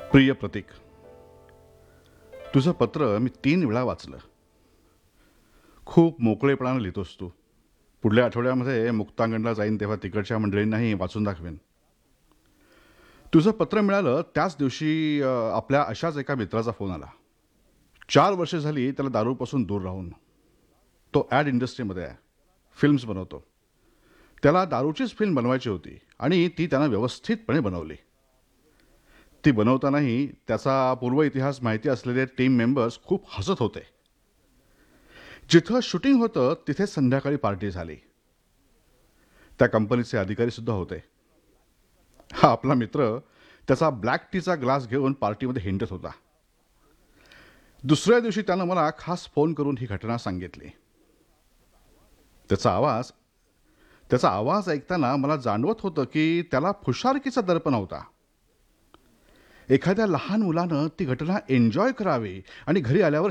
प्रिय प्रतीक, तुझं पत्र मी 3 वेळा वाचलं. खूप मोकळेपणानं लिहितोस तू. पुढल्या आठवड्यामध्ये मुक्तांगणला जाईन तेव्हा तिकडच्या मंडळींनाही वाचून दाखवेन. तुझं पत्र मिळालं त्याच दिवशी आपल्या अशाच एका मित्राचा फोन आला. 4 वर्ष झाली त्याला दारूपासून दूर राहून. तो ॲड इंडस्ट्रीमध्ये आहे, फिल्म्स बनवतो. त्याला दारूचीच फिल्म बनवायची होती आणि ती त्यानं व्यवस्थितपणे बनवली. ती बनवतानाही त्याचा पूर्व इतिहास माहिती असलेले टीम मेंबर्स खूप हसत होते. जिथं शूटिंग होतं तिथे संध्याकाळी पार्टी झाली. त्या कंपनीचे अधिकारीसुद्धा होते. हा आपला मित्र त्याचा ब्लॅक टीचा ग्लास घेऊन पार्टीमध्ये हिंडत होता. दुसऱ्या दिवशी त्यानं मला खास फोन करून ही घटना सांगितली. त्याचा आवाज त्याचा आवाज ऐकताना मला जाणवत होतं की त्याला फुशारकीचा दर्प नव्हता. एखाद्या लहान मुलानं ती घटना एन्जॉय करावी आणि घरी आल्यावर